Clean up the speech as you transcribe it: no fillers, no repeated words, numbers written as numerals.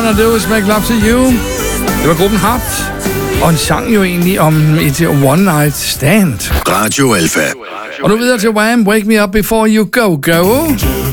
wanna do is make love to you. Det var gruppen Heart, og en sang jo egentlig om et one night stand. Radio Alpha. Og nu videre til Wham! Wake Me Up Before You Go Go.